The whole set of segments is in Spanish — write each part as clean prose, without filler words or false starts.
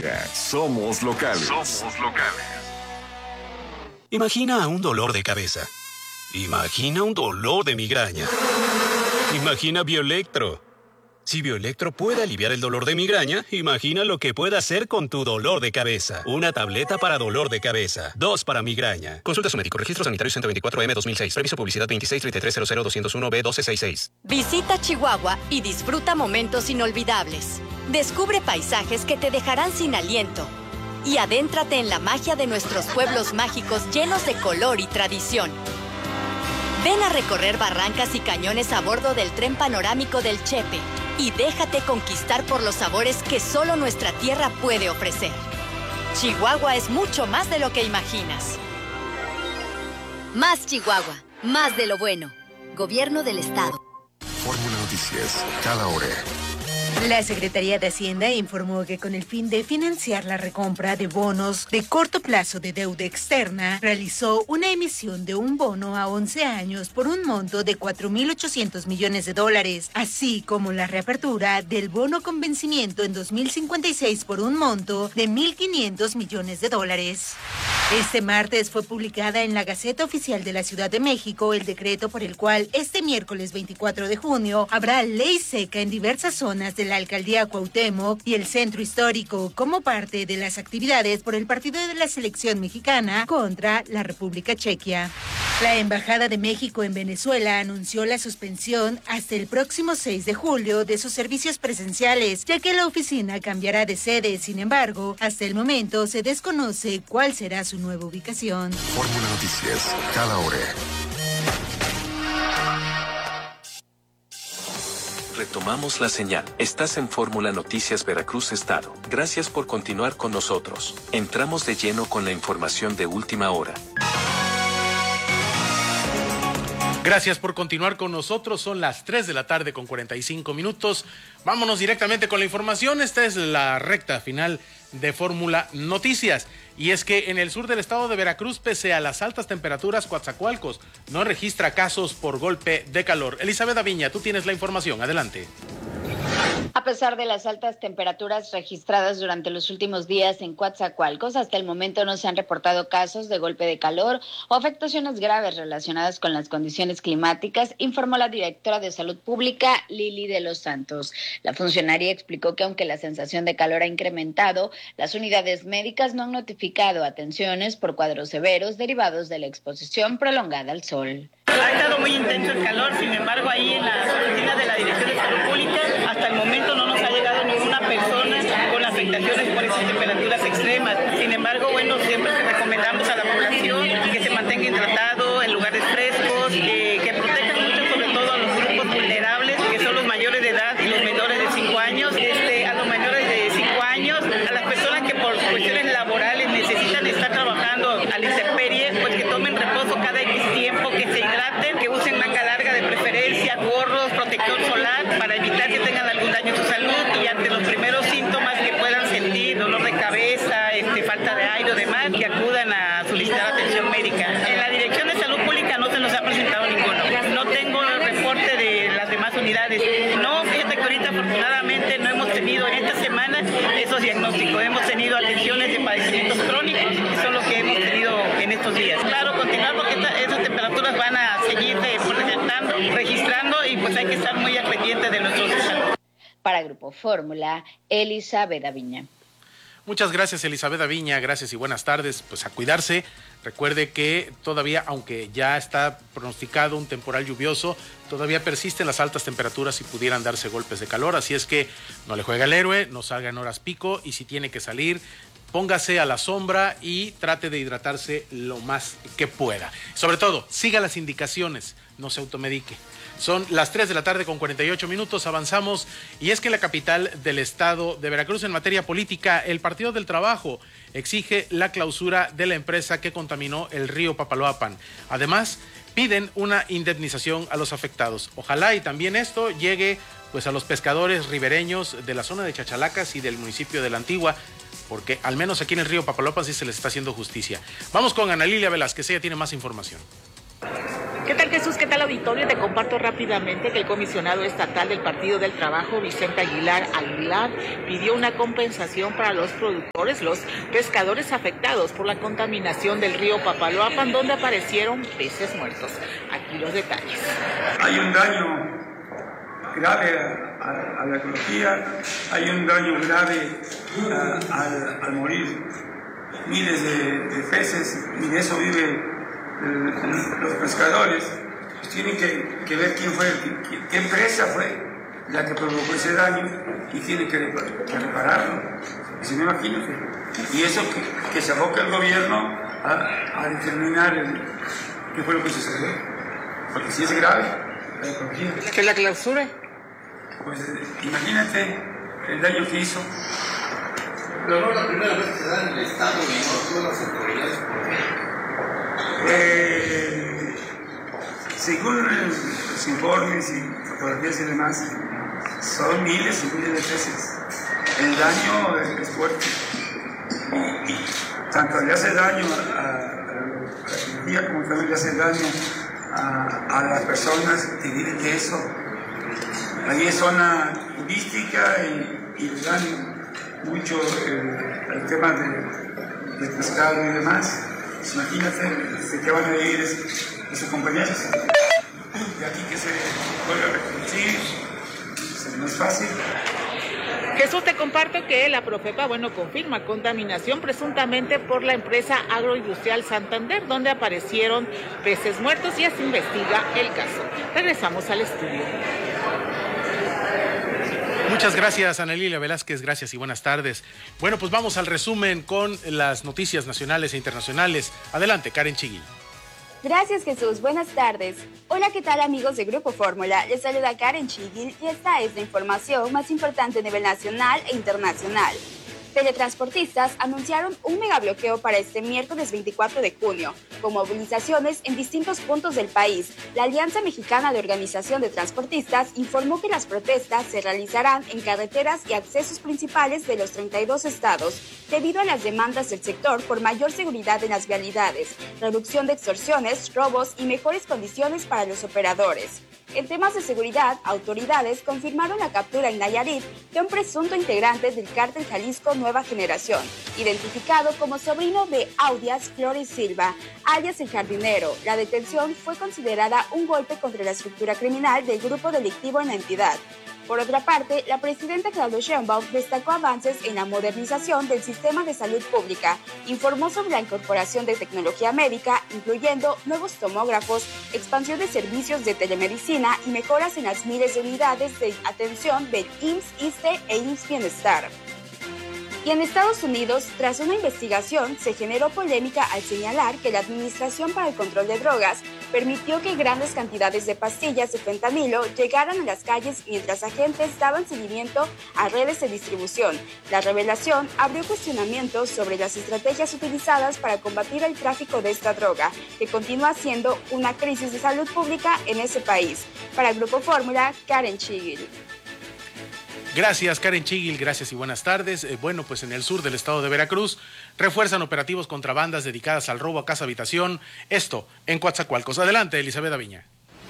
Somos locales. Imagina un dolor de cabeza. Imagina un dolor de migraña. Imagina Bioelectro. Si Bioelectro puede aliviar el dolor de migraña, imagina lo que puede hacer con tu dolor de cabeza. Una tableta para dolor de cabeza. 2 para migraña. Consulta a su médico. Registro sanitario 124M 2006. Previso publicidad 263300-201B1266. Visita Chihuahua y disfruta momentos inolvidables. Descubre paisajes que te dejarán sin aliento. Y adéntrate en la magia de nuestros pueblos mágicos llenos de color y tradición. Ven a recorrer barrancas y cañones a bordo del tren panorámico del Chepe y déjate conquistar por los sabores que solo nuestra tierra puede ofrecer. Chihuahua es mucho más de lo que imaginas. Más Chihuahua, más de lo bueno. Gobierno del Estado. Fórmula Noticias, cada hora. La Secretaría de Hacienda informó que con el fin de financiar la recompra de bonos de corto plazo de deuda externa, realizó una emisión de un bono a 11 años por un monto de $4.800 millones, así como la reapertura del bono con vencimiento en 2056 por un monto de $1.500 millones. Este martes fue publicada en la Gaceta Oficial de la Ciudad de México el decreto por el cual este miércoles 24 de junio habrá ley seca en diversas zonas de la Alcaldía Cuauhtémoc y el Centro Histórico como parte de las actividades por el partido de la selección mexicana contra la República Checa. La Embajada de México en Venezuela anunció la suspensión hasta el próximo 6 de julio de sus servicios presenciales, ya que la oficina cambiará de sede. Sin embargo, hasta el momento se desconoce cuál será su nueva ubicación. Fórmula Noticias, cada hora. Retomamos la señal. Estás en Fórmula Noticias Veracruz Estado. Gracias por continuar con nosotros. Entramos de lleno con la información de última hora. Gracias por continuar con nosotros. Son las 3 de la tarde con 45 minutos. Vámonos directamente con la información. Esta es la recta final de Fórmula Noticias. Y es que en el sur del estado de Veracruz, pese a las altas temperaturas, Coatzacoalcos no registra casos por golpe de calor. Elizabeth Aviña, tú tienes la información. Adelante. A pesar de las altas temperaturas registradas durante los últimos días en Coatzacoalcos, hasta el momento no se han reportado casos de golpe de calor o afectaciones graves relacionadas con las condiciones climáticas, informó la directora de Salud Pública, Lili de los Santos. La funcionaria explicó que aunque la sensación de calor ha incrementado, las unidades médicas no han notificado atenciones por cuadros severos derivados de la exposición prolongada al sol. Ha estado muy intenso el calor, sin embargo, ahí en las oficinas de la Dirección de Salud Pública, hasta el momento no nos ha llegado ninguna persona con afectaciones por esas temperaturas extremas. Sin embargo, bueno, siempre recomendamos a la población que se mantenga hidratado en lugares frescos, que protejan mucho sobre todo a los grupos vulnerables, que son los mayores de edad y los menores de 5 años, a los menores de 5 años, a las personas que por cuestiones laborales necesitan estar trabajando a la intemperie, pues que tomen reposo cada X tiempo, que se hidraten, que usen manga larga de preferencia, gorros, protector solar, para evitar que tengan algún daño en su salud y ante los primeros síntomas que puedan sentir, dolor de cabeza, falta de aire o demás, que acudan a solicitar atención médica. En la Dirección de Salud Pública no se nos ha presentado ninguno. No tengo el reporte de las demás unidades. No, fíjate que ahorita afortunadamente no hemos tenido en esta semana esos diagnósticos. Hemos tenido atenciones de padecimientos crónicos, que son los que hemos tenido en estos días. Claro, continuar porque esas temperaturas van a seguir registrando y pues hay que estar muy al pendiente de nuestros estados. Para Grupo Fórmula, Elizabeth Aviña. Muchas gracias, Elizabeth Aviña, gracias y buenas tardes. Pues a cuidarse. Recuerde que todavía, aunque ya está pronosticado un temporal lluvioso, todavía persisten las altas temperaturas y pudieran darse golpes de calor. Así es que no le juegue al héroe, no salga en horas pico y si tiene que salir, póngase a la sombra y trate de hidratarse lo más que pueda. Sobre todo, siga las indicaciones, no se automedique. Son las 3 de la tarde con 48 minutos, avanzamos, y es que en la capital del estado de Veracruz, en materia política, el Partido del Trabajo exige la clausura de la empresa que contaminó el río Papaloapan. Además, piden una indemnización a los afectados. Ojalá y también esto llegue pues a los pescadores ribereños de la zona de Chachalacas y del municipio de La Antigua, porque al menos aquí en el río Papaloapan sí se les está haciendo justicia. Vamos con Ana Lilia Velázquez, ella tiene más información. ¿Qué tal, Jesús? ¿Qué tal, auditorio? Te comparto rápidamente que el comisionado estatal del Partido del Trabajo, Vicente Aguilar, pidió una compensación para los productores, los pescadores afectados por la contaminación del río Papaloapan, donde aparecieron peces muertos. Aquí los detalles. Hay un daño grave a la ecología, hay un daño grave al morir miles de peces, y de eso vive los pescadores. Pues tienen que ver quién fue, qué empresa fue la que provocó ese daño y tiene que repararlo. Y si no, imagínate. Y eso que se aboca el gobierno a determinar qué fue lo que sucedió. Porque si es grave la ecología. ¿Que la clausura? Pues imagínate el daño que hizo. Pero no es la primera vez que se da en el Estado y no todas las autoridades. Según los informes y fotografías y demás, son miles y miles de peces. El daño es fuerte. Y tanto le hace daño a la economía como también le hace daño a las personas que viven de eso. Ahí es zona turística y le dan mucho el tema del pescado y demás. Pues imagínate de qué van a vivir esos compañeros. De aquí que se vuelve a reproducir, no es fácil. Jesús, te comparto que la Profepa, confirma contaminación presuntamente por la empresa agroindustrial Santander, donde aparecieron peces muertos, y ya se investiga el caso. Regresamos al estudio. Muchas gracias, Ana Lilia Velázquez, gracias y buenas tardes. Bueno, pues vamos al resumen con las noticias nacionales e internacionales. Adelante, Karen Chiguil. Gracias, Jesús. Buenas tardes. Hola, ¿qué tal, amigos de Grupo Fórmula? Les saluda Karen Chiguil y esta es la información más importante a nivel nacional e internacional. Teletransportistas anunciaron un megabloqueo para este miércoles 24 de junio, con movilizaciones en distintos puntos del país. La Alianza Mexicana de Organización de Transportistas informó que las protestas se realizarán en carreteras y accesos principales de los 32 estados, debido a las demandas del sector por mayor seguridad en las vialidades, reducción de extorsiones, robos y mejores condiciones para los operadores. En temas de seguridad, autoridades confirmaron la captura en Nayarit de un presunto integrante del cártel Jalisco Nueva Generación, identificado como sobrino de Audias Flores Silva, alias El Jardinero. La detención fue considerada un golpe contra la estructura criminal del grupo delictivo en la entidad. Por otra parte, la presidenta Claudia Sheinbaum destacó avances en la modernización del sistema de salud pública, informó sobre la incorporación de tecnología médica, incluyendo nuevos tomógrafos, expansión de servicios de telemedicina y mejoras en las miles de unidades de atención del IMSS, ISSSTE e IMSS Bienestar. Y en Estados Unidos, tras una investigación, se generó polémica al señalar que la Administración para el Control de Drogas permitió que grandes cantidades de pastillas de fentanilo llegaran a las calles mientras agentes daban seguimiento a redes de distribución. La revelación abrió cuestionamientos sobre las estrategias utilizadas para combatir el tráfico de esta droga, que continúa siendo una crisis de salud pública en ese país. Para Grupo Fórmula, Karen Chiguil. Gracias, Karen Chiguil, gracias y buenas tardes. Pues en el sur del estado de Veracruz refuerzan operativos contra bandas dedicadas al robo a casa habitación, esto en Coatzacoalcos. Adelante, Elizabeth Aviña.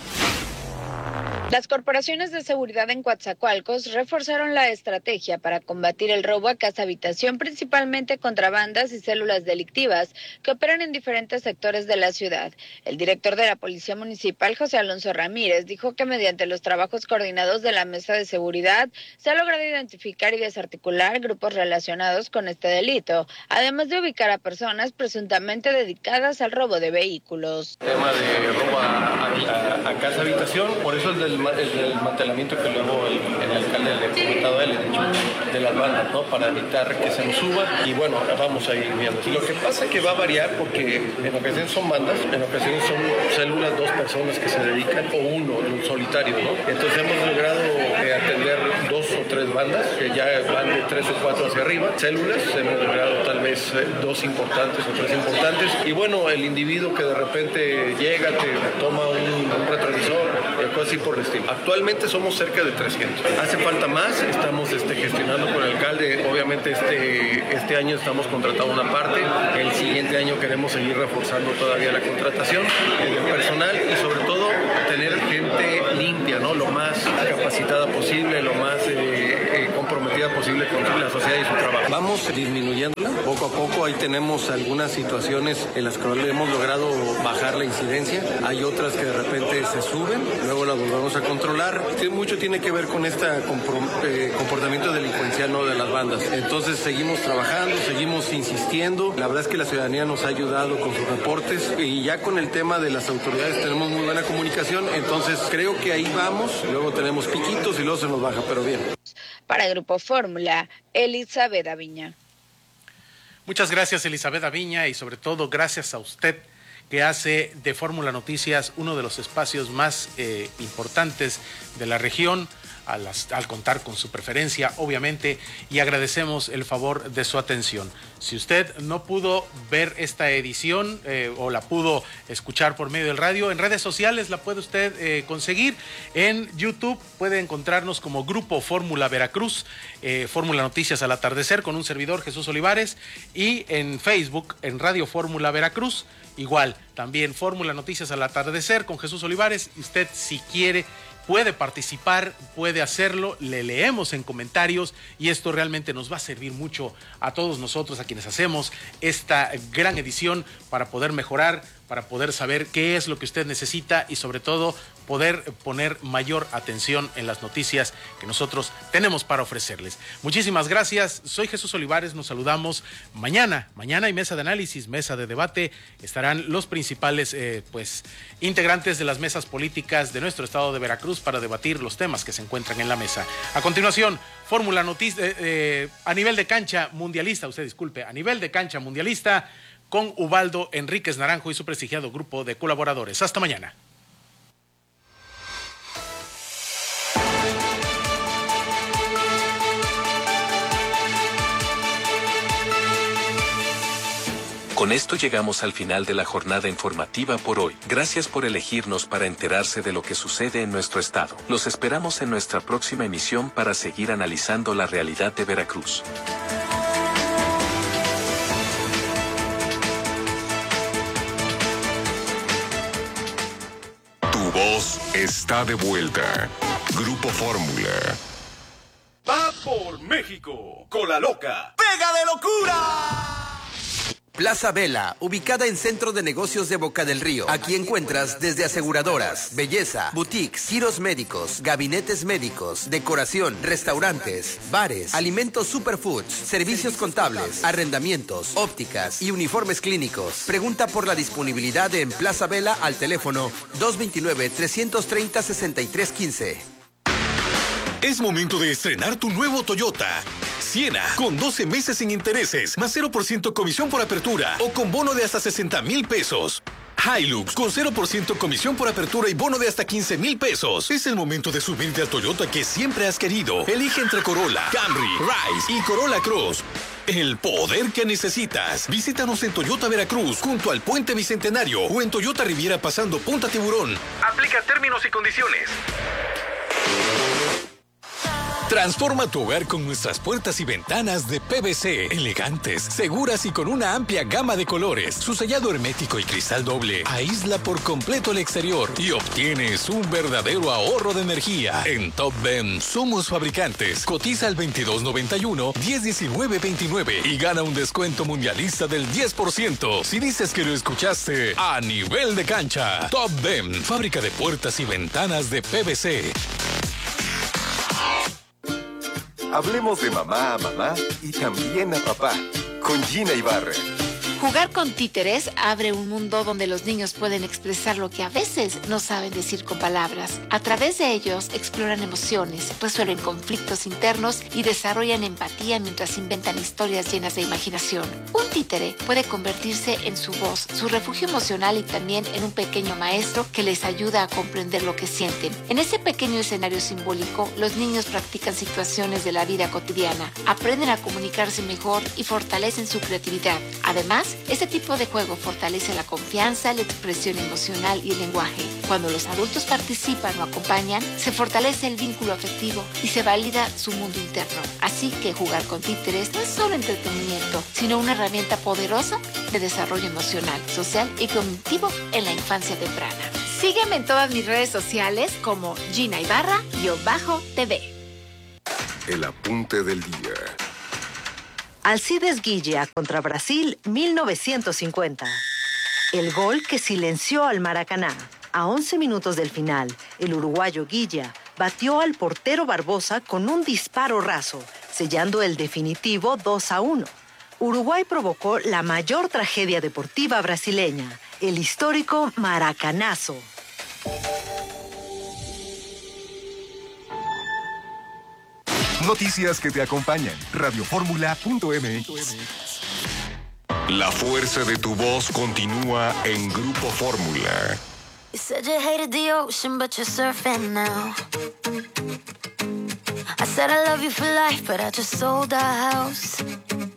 Las corporaciones de seguridad en Coatzacoalcos reforzaron la estrategia para combatir el robo a casa-habitación, principalmente contra bandas y células delictivas que operan en diferentes sectores de la ciudad. El director de la Policía Municipal, José Alonso Ramírez, dijo que mediante los trabajos coordinados de la Mesa de Seguridad se ha logrado identificar y desarticular grupos relacionados con este delito, además de ubicar a personas presuntamente dedicadas al robo de vehículos. Tema de robo a casa-habitación, por eso el desmantelamiento que luego el alcalde le ha comentado a él, de las bandas, ¿no? Para evitar que se nos suba y vamos a ir viendo. Lo que pasa es que va a variar porque en ocasiones son bandas, en ocasiones son células, 2 personas que se dedican o uno, un solitario, ¿no? Entonces hemos logrado atender 2 o 3 bandas que ya van de 3 o 4 hacia arriba, células, hemos logrado tal vez 2 importantes o 3 importantes y el individuo que de repente llega, te toma un retrovisor, cosas así por el estilo. Actualmente somos cerca de 300. Hace falta más, estamos estamos gestionando con el alcalde. Obviamente este año estamos contratando una parte, el siguiente año queremos seguir reforzando todavía la contratación del personal y sobre todo tener gente limpia, ¿no? Lo más capacitada posible, lo más comprometida posible con la sociedad y su trabajo. Vamos disminuyéndola poco a poco. Ahí tenemos algunas situaciones en las que hemos logrado bajar la incidencia. Hay otras que de repente se suben, luego las volvemos a controlar. Mucho tiene que ver con este comportamiento delincuencial, ¿no?, de las bandas. Entonces seguimos trabajando, seguimos insistiendo. La verdad es que la ciudadanía nos ha ayudado con sus reportes y ya con el tema de las autoridades tenemos muy buena comunicación. Entonces creo que ahí vamos. Luego tenemos piquitos y luego se nos baja, pero bien. Para Grupo Fórmula, Elizabeth Aviña. Muchas gracias, Elizabeth Aviña, y sobre todo gracias a usted que hace de Fórmula Noticias uno de los espacios más importantes de la región, al contar con su preferencia, obviamente, y agradecemos el favor de su atención. Si usted no pudo ver esta edición o la pudo escuchar por medio del radio, en redes sociales la puede usted conseguir. En YouTube puede encontrarnos como Grupo Fórmula Veracruz, Fórmula Noticias al atardecer con un servidor, Jesús Olivares, y en Facebook, en Radio Fórmula Veracruz, igual, también Fórmula Noticias al atardecer con Jesús Olivares. Y usted, si quiere, puede participar, puede hacerlo, le leemos en comentarios y esto realmente nos va a servir mucho a todos nosotros, a quienes hacemos esta gran edición, para poder mejorar, para poder saber qué es lo que usted necesita y sobre todo poder poner mayor atención en las noticias que nosotros tenemos para ofrecerles. Muchísimas gracias, soy Jesús Olivares, nos saludamos mañana hay mesa de análisis, mesa de debate, estarán los principales integrantes de las mesas políticas de nuestro estado de Veracruz para debatir los temas que se encuentran en la mesa. A continuación, Fórmula Noticias a nivel de cancha mundialista, a nivel de cancha mundialista, con Ubaldo Enríquez Naranjo y su prestigiado grupo de colaboradores. Hasta mañana. Con esto llegamos al final de la jornada informativa por hoy. Gracias por elegirnos para enterarse de lo que sucede en nuestro estado. Los esperamos en nuestra próxima emisión para seguir analizando la realidad de Veracruz. Tu voz está de vuelta. Grupo Fórmula. Va por México, con la loca. ¡Pega de locura! Plaza Vela, ubicada en Centro de Negocios de Boca del Río. Aquí encuentras desde aseguradoras, belleza, boutiques, giros médicos, gabinetes médicos, decoración, restaurantes, bares, alimentos superfoods, servicios contables, arrendamientos, ópticas y uniformes clínicos. Pregunta por la disponibilidad en Plaza Vela al teléfono 229-330-6315. Es momento de estrenar tu nuevo Toyota Siena, con 12 meses sin intereses, más 0% comisión por apertura o con bono de hasta 60,000 pesos. Hilux, con 0% comisión por apertura y bono de hasta 15,000 pesos. Es el momento de subirte al Toyota que siempre has querido. Elige entre Corolla, Camry, Rise y Corolla Cross. El poder que necesitas. Visítanos en Toyota Veracruz, junto al Puente Bicentenario, o en Toyota Riviera pasando Punta Tiburón. Aplica términos y condiciones. Transforma tu hogar con nuestras puertas y ventanas de PVC, elegantes, seguras y con una amplia gama de colores. Su sellado hermético y cristal doble aísla por completo el exterior y obtienes un verdadero ahorro de energía. En Top Dem somos fabricantes. Cotiza al 2291-101929 y gana un descuento mundialista del 10% si dices que lo escuchaste a nivel de cancha. Top Dem, fábrica de puertas y ventanas de PVC. Hablemos de mamá a mamá y también a papá, con Gina Ibarra. Jugar con títeres abre un mundo donde los niños pueden expresar lo que a veces no saben decir con palabras. A través de ellos exploran emociones, resuelven conflictos internos y desarrollan empatía mientras inventan historias llenas de imaginación. Un títere puede convertirse en su voz, su refugio emocional y también en un pequeño maestro que les ayuda a comprender lo que sienten. En ese pequeño escenario simbólico, los niños practican situaciones de la vida cotidiana, aprenden a comunicarse mejor y fortalecen su creatividad. Además, Además, este tipo de juego fortalece la confianza, la expresión emocional y el lenguaje. Cuando los adultos participan o acompañan, se fortalece el vínculo afectivo y se valida su mundo interno. Así que jugar con títeres no es solo entretenimiento, sino una herramienta poderosa de desarrollo emocional, social y cognitivo en la infancia temprana. Sígueme en todas mis redes sociales como Gina Ibarra-TV. El apunte del día. Alcides Guilla contra Brasil 1950. El gol que silenció al Maracaná. A 11 minutos del final, el uruguayo Guilla batió al portero Barbosa con un disparo raso, sellando el definitivo 2-1. Uruguay provocó la mayor tragedia deportiva brasileña, el histórico Maracanazo. Noticias que te acompañan. Radioformula.mx. La fuerza de tu voz continúa en Grupo Fórmula. You said you hated the ocean, but you're surfing now. I said I love you for life, but I just sold our house.